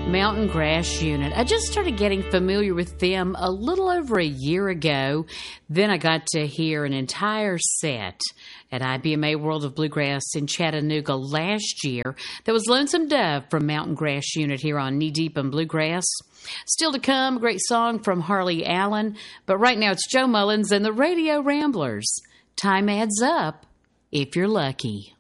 Mountain Grass Unit. I just started getting familiar with them a little over a year ago. Then I got to hear an entire set at IBMA World of Bluegrass in Chattanooga last year. That was Lonesome Dove from Mountain Grass Unit here on Knee Deep in Bluegrass. Still to come, a great song from Harley Allen. But right now it's Joe Mullins and the Radio Ramblers. Time adds up if you're lucky.